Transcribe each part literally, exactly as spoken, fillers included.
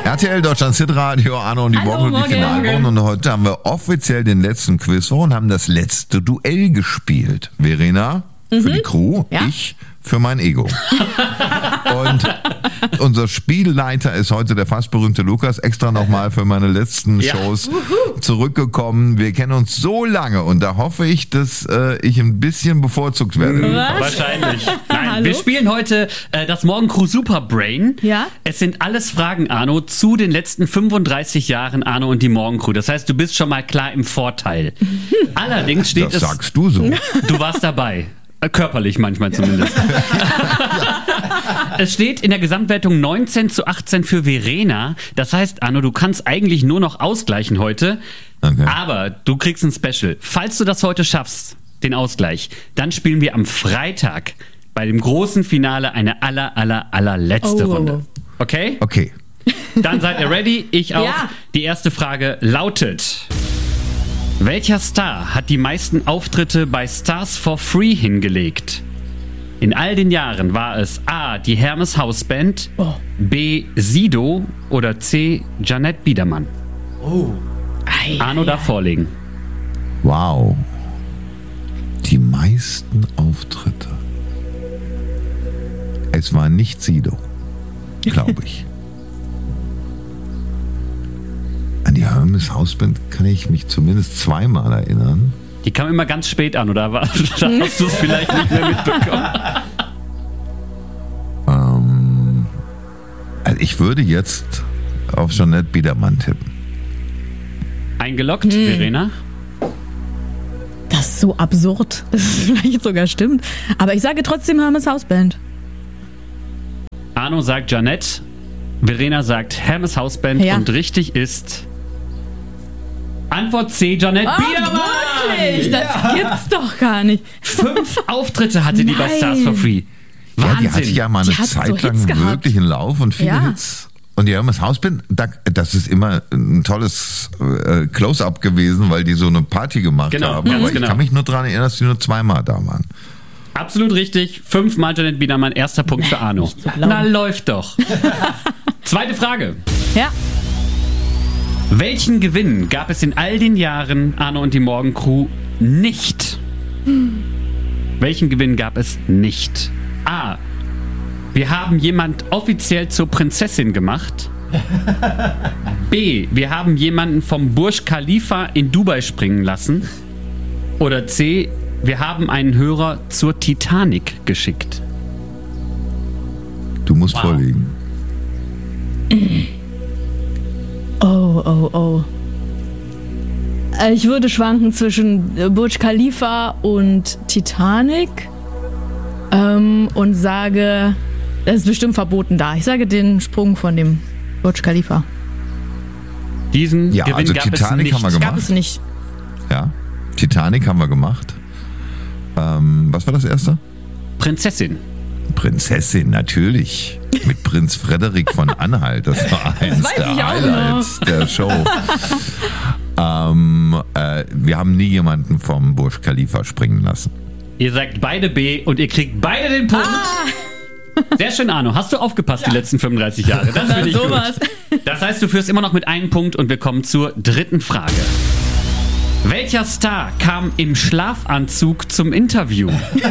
R T L Deutschland Hitradio, Arno und die Hallo, Morgen und die Finalwochen. Und heute haben wir offiziell den letzten Quiz und haben das letzte Duell gespielt. Verena mhm. für die Crew, ja. ich für mein Ego. Und unser Spielleiter ist heute der fast berühmte Lukas, extra nochmal für meine letzten ja. Shows Uhu. zurückgekommen. Wir kennen uns so lange und da hoffe ich, dass äh, ich ein bisschen bevorzugt werde. Was? Wahrscheinlich. Nein, Hallo? Wir spielen heute äh, das Morgencrew Superbrain. Ja? Es sind alles Fragen, Arno, zu den letzten fünfunddreißig Jahren Arno und die Morgencrew. Das heißt, du bist schon mal klar im Vorteil. Allerdings steht das es... Das sagst du so. Du warst dabei. Körperlich manchmal zumindest. Es steht in der Gesamtwertung neunzehn zu achtzehn für Verena. Das heißt, Arno, du kannst eigentlich nur noch ausgleichen heute. Okay. Aber du kriegst ein Special. Falls du das heute schaffst, den Ausgleich, dann spielen wir am Freitag bei dem großen Finale eine aller, aller, allerletzte oh, Runde. Okay? Okay. Dann seid ihr ready? Ich auch. Ja. Die erste Frage lautet... Welcher Star hat die meisten Auftritte bei Stars for Free hingelegt? In all den Jahren war es A. die Hermes Hausband, oh. B. Sido oder C. Jeanette Biedermann. Oh. Ei, Arno ei, darf ei. vorlegen. Wow. Die meisten Auftritte. Es war nicht Sido, glaube ich. An die Hermes Hausband kann ich mich zumindest zweimal erinnern. Die kam immer ganz spät an, oder? Da hast du es vielleicht nicht mehr mitbekommen. ähm, also ich würde jetzt auf Jeanette Biedermann tippen. Eingeloggt, hm. Verena? Das ist so absurd, dass es vielleicht sogar stimmt. Aber ich sage trotzdem Hermes Hausband. Arno sagt Jeanette, Verena sagt Hermes Hausband ja. und richtig ist... Antwort C, Jeanette oh, Biedermann! Wirklich? Das ja. gibt's doch gar nicht. Fünf Auftritte hatte die bei Stars for Free. Wahnsinn. Ja, die hatte ja mal eine Zeit so lang wirklich einen Lauf und viele ja. Hits. Und die Hermes Hausband, das ist immer ein tolles äh, Close-Up gewesen, weil die so eine Party gemacht genau, haben. Aber ich genau. kann mich nur daran erinnern, dass die nur zweimal da waren. Absolut richtig. Fünfmal Jeanette Biedermann, erster Punkt für Arno. Na, läuft doch. Zweite Frage. Ja. Welchen Gewinn gab es in all den Jahren Arno und die Morgencrew nicht? Hm. Welchen Gewinn gab es nicht? A. Wir haben jemand offiziell zur Prinzessin gemacht. B. Wir haben jemanden vom Burj Khalifa in Dubai springen lassen. Oder C. Wir haben einen Hörer zur Titanic geschickt. Du musst wow. vorlegen. Oh, oh, oh. Ich würde schwanken zwischen Burj Khalifa und Titanic ähm, und sage, das ist bestimmt verboten da. Ich sage den Sprung von dem Burj Khalifa. Diesen ja, Gewinn also gab Titanic es nicht. haben wir gemacht. Gab es nicht. Ja, Titanic haben wir gemacht. Ähm, was war das erste? Prinzessin. Prinzessin, natürlich. Mit Prinz Frederik von Anhalt. Das war eines das der Highlights noch. der Show. ähm, äh, wir haben nie jemanden vom Burj Khalifa springen lassen. Ihr sagt beide B und ihr kriegt beide den Punkt. Ah. Sehr schön, Arno. Hast du aufgepasst ja. die letzten fünfunddreißig Jahre? Das finde ich sowas. gut. Das heißt, du führst immer noch mit einem Punkt und wir kommen zur dritten Frage. Welcher Star kam im Schlafanzug zum Interview?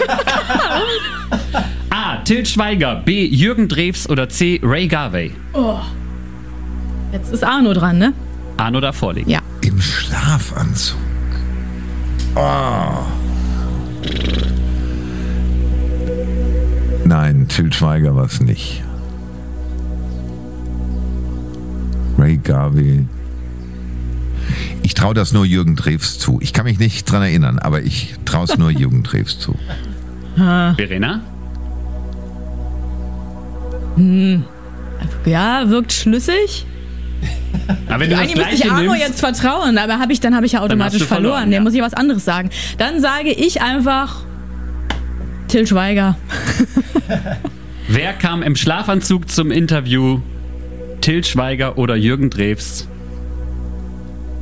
A. Til Schweiger, B. Jürgen Drews oder C. Ray Garvey? Oh. Jetzt ist Arno dran, ne? Arno darf vorlegen. Ja. Im Schlafanzug. Oh. Nein, Til Schweiger war es nicht. Ray Garvey. Ich traue das nur Jürgen Drews zu. Ich kann mich nicht dran erinnern, aber ich traue es nur Jürgen Drews zu. Verena? Hm. Ja, wirkt schlüssig. Aber wenn du Eigentlich das müsste ich Arno nimmst, jetzt vertrauen, aber hab ich, dann habe ich ja automatisch verloren. verloren. Ja. Der muss ich was anderes sagen. Dann sage ich einfach Til Schweiger. Wer kam im Schlafanzug zum Interview? Til Schweiger oder Jürgen Drews?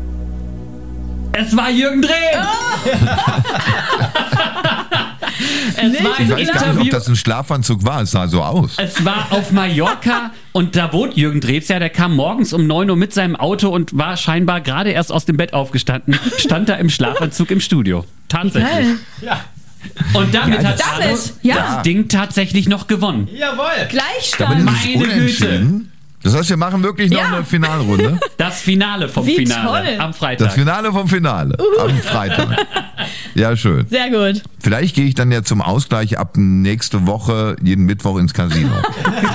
Es war Jürgen Drews! Oh. Es war Ich ein weiß gar nicht, ob Interview. das ein Schlafanzug war. Es sah so aus. Es war auf Mallorca und da wohnt Jürgen Drews ja, der kam morgens um neun Uhr mit seinem Auto und war scheinbar gerade erst aus dem Bett aufgestanden, stand da im Schlafanzug im Studio. Tatsächlich. Geil. Ja. Und damit Ja, hat damit, Arno ja. das Ding tatsächlich noch gewonnen. Jawohl. Gleichstand. Aber das ist Meine unentschieden. Das heißt, wir machen wirklich noch Ja. eine Finalrunde. Das Finale vom Wie Finale toll. am Freitag. Das Finale vom Finale am Freitag. Ja, schön. Sehr gut. Vielleicht gehe ich dann ja zum Ausgleich ab nächste Woche jeden Mittwoch ins Casino.